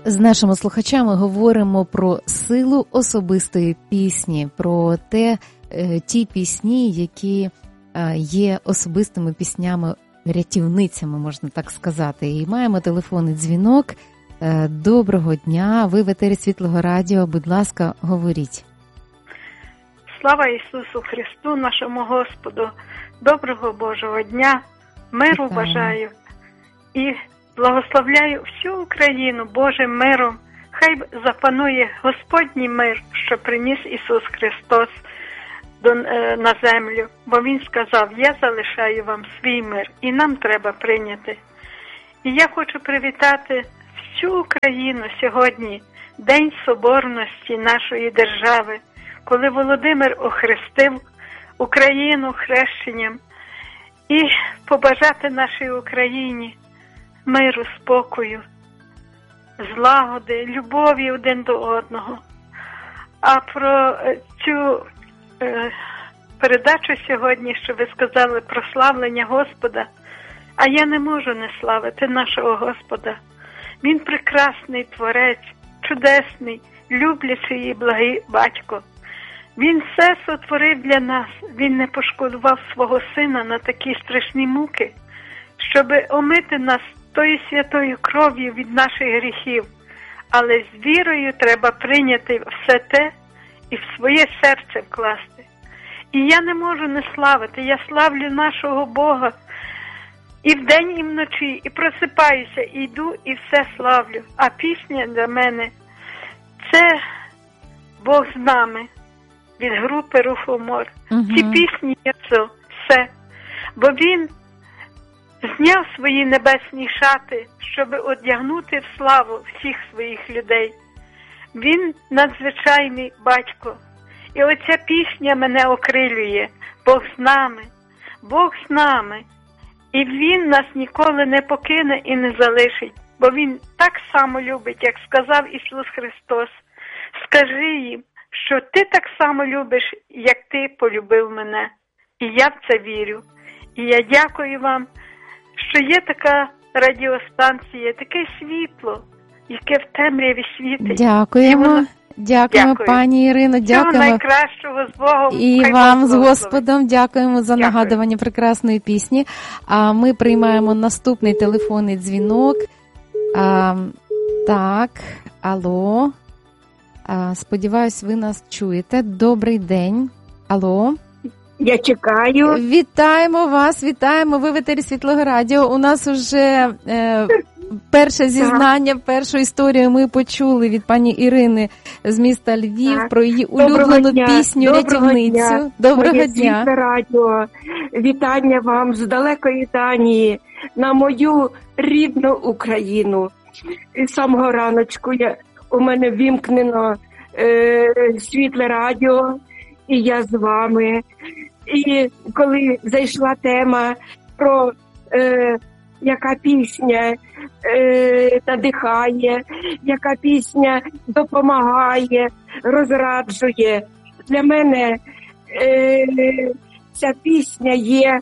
З нашими слухачами говоримо про силу особистої пісні, про ті пісні, які є особистими піснями-рятівницями, можна так сказати. І маємо телефонний дзвінок. Доброго дня, ви в етері Світлого Радіо, будь ласка, говоріть. Слава Ісусу Христу, нашому Господу, доброго Божого дня, миру бажаю і благословляю всю Україну Божим миром. Хай запанує Господній мир, що приніс Ісус Христос на землю, бо Він сказав: я залишаю вам свій мир, і нам треба прийняти. І я хочу привітати всю Україну сьогодні, День Соборності нашої держави, коли Володимир охрестив Україну хрещенням, і побажати нашій Україні миру, спокою, злагоди, любові один до одного. А про цю передачу сьогодні, що ви сказали про славлення Господа, а я не можу не славити нашого Господа. Він прекрасний Творець, чудесний, люблячий і благий батько. Він все сотворив для нас, він не пошкодував свого сина на такі страшні муки, щоб омити нас тою святою кров'ю від наших гріхів. Але з вірою треба прийняти все те і в своє серце вкласти. І я не можу не славити, я славлю нашого Бога і вдень, і вночі, і просипаюся, і йду, і все славлю. А пісня для мене – це Бог з нами від групи Рухомор. Ці пісні є все, бо Він зняв свої небесні шати, щоб одягнути в славу всіх своїх людей. Він надзвичайний батько. І оця пісня мене окрилює. Бог з нами, Бог з нами. І Він нас ніколи не покине і не залишить, бо Він так само любить, як сказав Ісус Христос. Скажи їм, що ти так само любиш, як ти полюбив мене. І я в це вірю. І я дякую вам, що є така радіостанція, таке світло, яке в темряві світить. Дякуємо. Дякуємо, пані Ірино, дякуємо. Всього найкращого, з Богом. І вам з Господом дякуємо за нагадування прекрасної пісні. А ми приймаємо наступний телефонний дзвінок. Так, алло. Сподіваюсь, ви нас чуєте. Добрий день. Алло. Я чекаю. Вітаємо вас, вітаємо. Ви в етері Світлого Радіо. У нас уже перше зізнання, першу історію ми почули від пані Ірини з міста Львів про її улюблену пісню «Рятівницю». Доброго дня. Світле Радіо. Вітання вам з далекої Данії на мою рідну Україну. І з самого раночку у мене вімкнено Світле Радіо, і я з вами. І коли зайшла тема про яка пісня надихає, яка пісня допомагає, розраджує, для мене ця пісня є,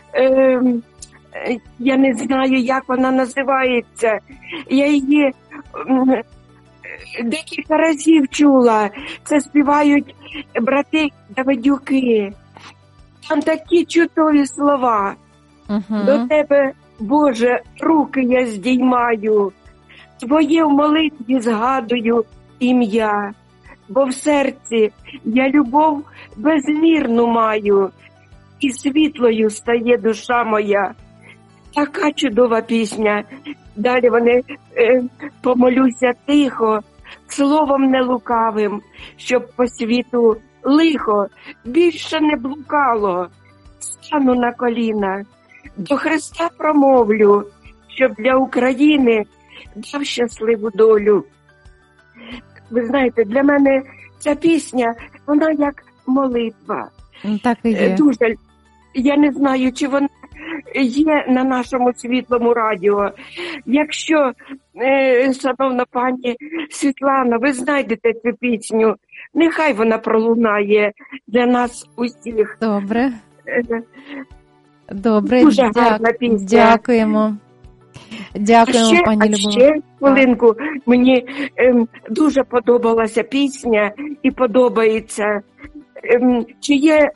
я не знаю, як вона називається, я її декілька разів чула, це співають брати Давидюки. Там такі чудові слова. До тебе, Боже, руки я здіймаю, Твоє в молитві згадую ім'я, бо в серці я любов безмірну маю, і світлою стає душа моя. Така чудова пісня. Далі вони помолюся тихо, словом нелукавим, щоб по світу лихо більше не блукало. Стану на коліна, до Христа промовлю, щоб для України дав щасливу долю. Ви знаєте, для мене ця пісня, вона як молитва. Так і є. Дуже. Я не знаю, чи вона є на нашому Світлому Радіо. Якщо, шановна пані Світлана, ви знайдете цю пісню, нехай вона пролунає для нас усіх. Добре. Добре, Дуже гарна пісня. Дякуємо. Дякуємо, пані Любов. Ще хвилинку. Мені дуже подобалася пісня і подобається. Чи є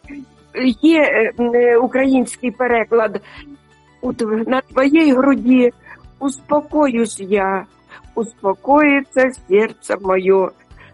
український переклад? На твоїй груді успокоюсь я, успокоїться серце моє.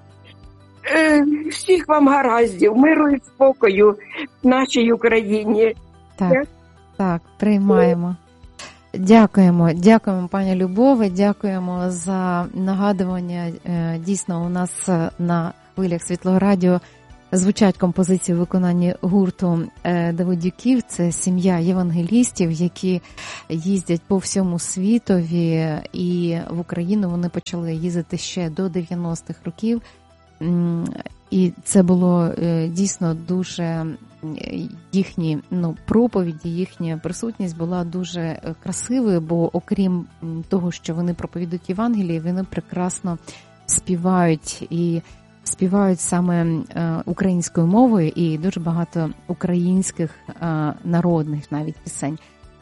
Всіх вам гараздів, миру і спокою в нашій Україні. Так, приймаємо. Дякуємо, пані Любове, дякуємо за нагадування. Дійсно, у нас на хвилях Світлого радіо звучать композиції в виконанні гурту Давидюків. Це сім'я євангелістів, які їздять по всьому світові, і в Україну вони почали їздити ще до 90-х років. І це було дійсно дуже, їхні проповіді, їхня присутність була дуже красивою, бо окрім того, що вони проповідують Євангеліє, вони прекрасно співають і співають саме українською мовою, і дуже багато українських народних навіть пісень.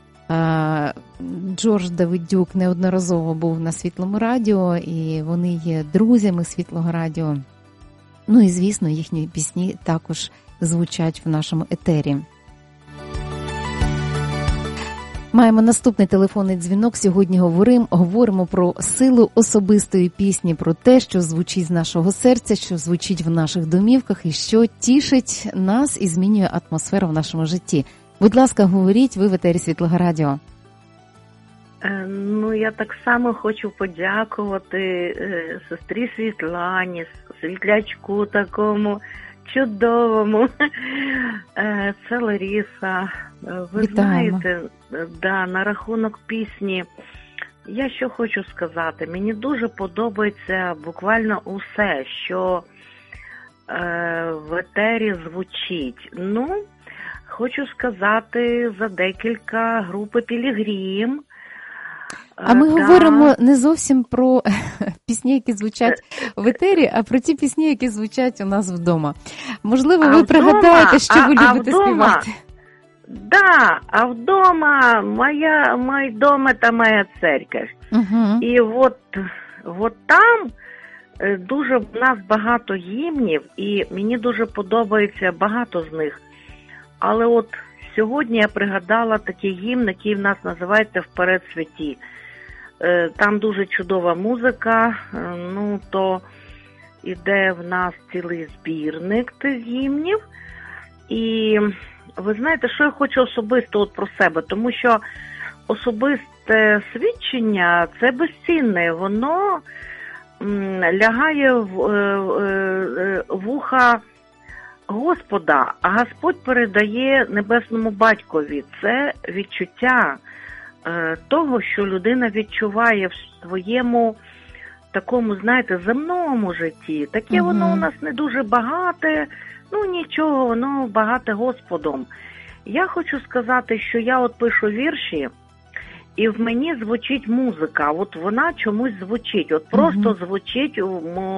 Джордж Давидюк неодноразово був на Світлому радіо, і вони є друзями Світлого радіо. Ну і, звісно, їхні пісні також звучать в нашому етері. Маємо наступний телефонний дзвінок. Сьогодні говоримо про силу особистої пісні, про те, що звучить з нашого серця, що звучить в наших домівках і що тішить нас і змінює атмосферу в нашому житті. Будь ласка, говоріть, ви в етері Світлого радіо. Я так само хочу подякувати сестрі Світлані, світлячку такому чудовому. Це Лариса. Ви Вітаємо. знаєте, на рахунок пісні, я що хочу сказати. Мені дуже подобається буквально усе, що в етері звучить. Хочу сказати за декілька групи Пілігрім. А ми говоримо не зовсім про пісні, які звучать в етері, а про ті пісні, які звучать у нас вдома. Можливо, ви пригадаєте, що ви любите співати. Да, а вдома мой дом – это моя церковь. Угу. І от там дуже в нас багато гімнів, і мені дуже подобається багато з них. Але от сьогодні я пригадала такий гімн, який в нас називається «Вперед святі». Там дуже чудова музика, то іде в нас цілий збірник тих гімнів. І ви знаєте, що я хочу особисто про себе, тому що особисте свідчення – це безцінне, воно лягає в вуха Господа, а Господь передає Небесному Батькові. Це відчуття того, що людина відчуває в своєму такому, знаєте, земному житті. Таке воно у нас не дуже багате, нічого, воно багате Господом. Я хочу сказати, що я от пишу вірші, і в мені звучить музика. От вона чомусь звучить. От просто звучить у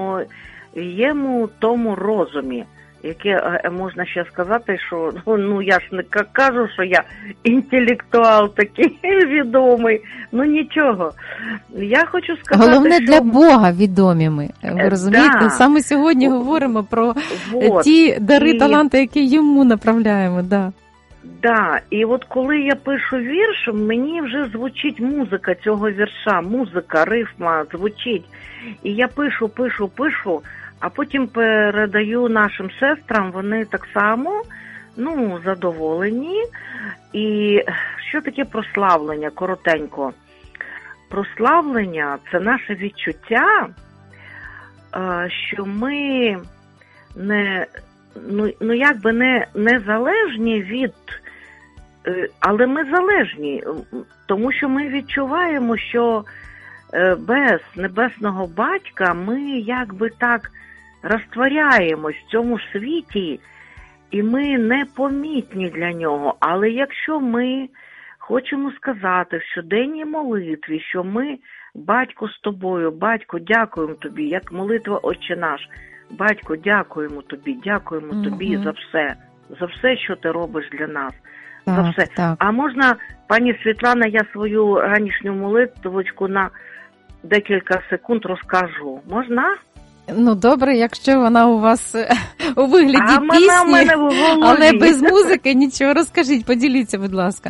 моєму тому розумі. Яке можна ще сказати, що я ж не кажу, що я інтелектуал такий відомий. Нічого. Я хочу сказати, головне, що... для Бога відомі ми. Ви розумієте? Да. Саме сьогодні говоримо про ті дари, таланти, які йому направляємо. Да, і от коли я пишу вірш, мені вже звучить музика цього вірша, музика, рифма звучить. І я пишу, а потім передаю нашим сестрам, вони так само, задоволені. І що таке прославлення, коротенько? Прославлення – це наше відчуття, що ми не залежні від, але ми залежні, тому що ми відчуваємо, що без Небесного Батька ми якби так розтворяємось в цьому світі, і ми непомітні для нього. Але якщо ми хочемо сказати в щоденній молитві, що ми, Батько, з тобою, Батько, дякуємо тобі, як молитва «Отче наш», Батько, дякуємо тобі за все, що ти робиш для нас. за все. Так. А можна, пані Світлана, я свою ранішню молитвочку на декілька секунд розкажу? Можна? Ну, добре, якщо вона у вас у вигляді пісні, вона в мене в голові. Але без музики нічого. Розкажіть, поділіться, будь ласка.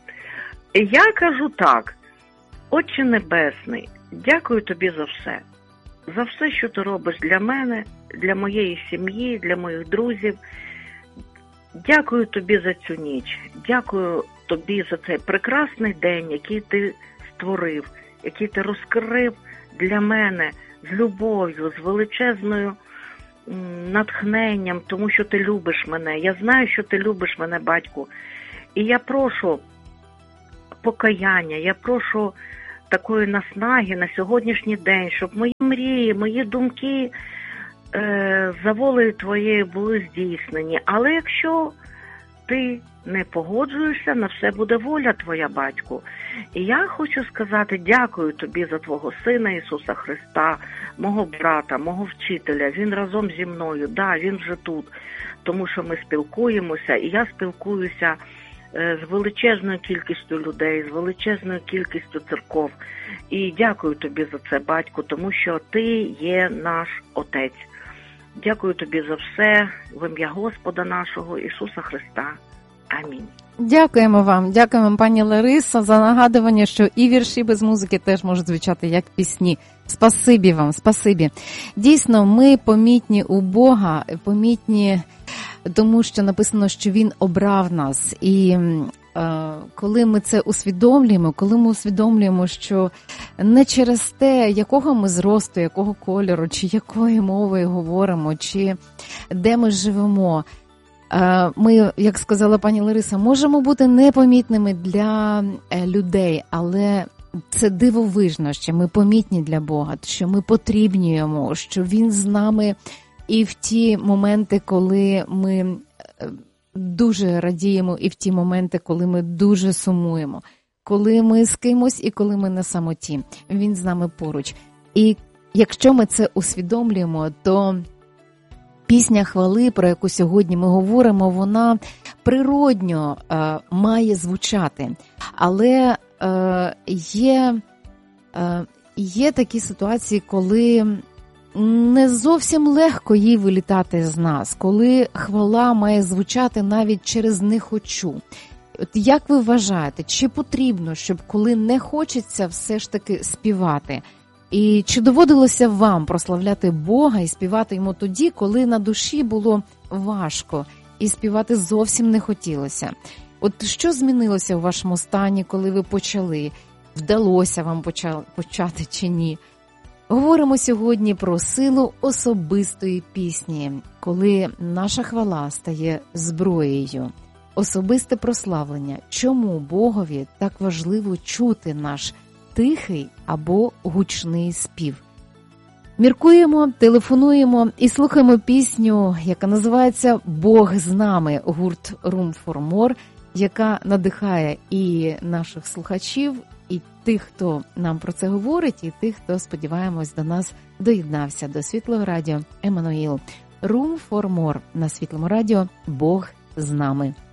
Я кажу так. Отче Небесний, дякую тобі за все. За все, що ти робиш для мене, для моєї сім'ї, для моїх друзів. Дякую тобі за цю ніч. Дякую тобі за цей прекрасний день, який ти створив, який ти розкрив для мене з любов'ю, з величезною натхненням, тому що ти любиш мене. Я знаю, що ти любиш мене, батьку. І я прошу покаяння, я прошу такої наснаги на сьогоднішній день, щоб мої мрії, мої думки за волею твоєю були здійснені. Але якщо ти не погоджуєшся, на все буде воля твоя, батьку. І я хочу сказати дякую тобі за твого Сина Ісуса Христа, мого брата, мого вчителя. Він разом зі мною, да, він вже тут, тому що ми спілкуємося, і я спілкуюся з величезною кількістю людей, з величезною кількістю церков. І дякую тобі за це, батьку, тому що ти є наш Отець. Дякую тобі за все в ім'я Господа нашого Ісуса Христа. Амінь. Дякуємо вам, пані Ларисо, за нагадування, що і вірші без музики теж можуть звучати як пісні. Спасибі вам, спасибі. Дійсно, ми помітні у Бога, помітні тому, що написано, що Він обрав нас. І коли ми це усвідомлюємо, коли ми усвідомлюємо, що не через те, якого ми зросту, якого кольору, чи якою мовою говоримо, чи де ми живемо, ми, як сказала пані Лариса, можемо бути непомітними для людей, але це дивовижно, що ми помітні для Бога, що ми потрібні Йому, що Він з нами і в ті моменти, коли ми дуже радіємо, і в ті моменти, коли ми дуже сумуємо, коли ми з кимось і коли ми на самоті. Він з нами поруч. І якщо ми це усвідомлюємо, то пісня хвали, про яку сьогодні ми говоримо, вона природньо має звучати. Але є такі ситуації, коли не зовсім легко їй вилітати з нас, коли хвала має звучати навіть через «не хочу». От як ви вважаєте, чи потрібно, щоб коли не хочеться все ж таки співати? І чи доводилося вам прославляти Бога і співати Йому тоді, коли на душі було важко і співати зовсім не хотілося? От що змінилося у вашому стані, коли ви почали? Вдалося вам почати чи ні? Говоримо сьогодні про силу особистої пісні, коли наша хвала стає зброєю. Особисте прославлення. Чому Богові так важливо чути наш тихий або гучний спів? Міркуємо, телефонуємо і слухаємо пісню, яка називається «Бог з нами», гурт Room for More, яка надихає і наших слухачів, і тих, хто нам про це говорить, і тих, хто, сподіваємось, до нас доєднався до Світлого радіо Еммануїл. Room for More на Світлому радіо «Бог з нами».